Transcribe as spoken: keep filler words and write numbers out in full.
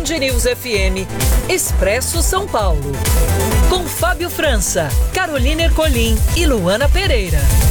News F M, Expresso São Paulo. Com Fábio França, Carolina Ercolim e Luana Pereira.